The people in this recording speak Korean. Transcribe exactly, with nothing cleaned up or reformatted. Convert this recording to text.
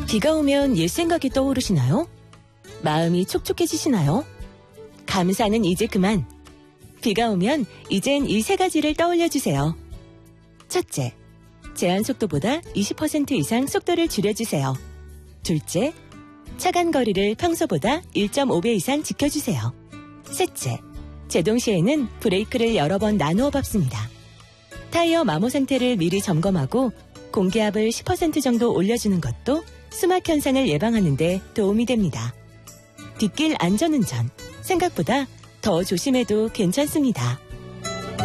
비가 오면 옛 생각이 떠오르시나요? 마음이 촉촉해지시나요? 감사는 이제 그만. 비가 오면 이젠 이 세 가지를 떠올려주세요. 첫째, 제한 속도보다 이십 퍼센트 이상 속도를 줄여주세요. 둘째, 차간 거리를 평소보다 일 점 오 배 이상 지켜주세요. 셋째, 제동 시에는 브레이크를 여러 번 나누어 밟습니다. 타이어 마모 상태를 미리 점검하고 공기압을 십 퍼센트 정도 올려주는 것도 수막 현상을 예방하는 데 도움이 됩니다. 빗길 안전운전, 생각보다 더 조심해도 괜찮습니다.